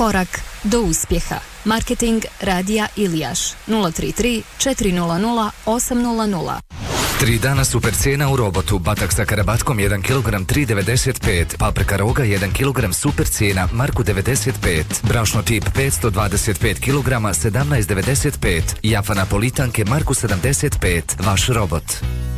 Korak do uspjeha. Marketing Radija Ilijaš 033 400 800. 3 dana super cijena u Robotu. Batak sa karabatkom 1 kg 3,95. Paprika roga 1 kg super cijena Marku 95. Brašno tip 525 kg 17,95. Jafa napolitanke Marku 75. Vaš Robot.